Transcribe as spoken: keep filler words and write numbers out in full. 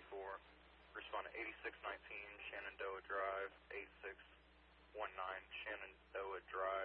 four. Respond to eighty-six nineteen Shenandoah Drive, eight six one nine Shenandoah Drive.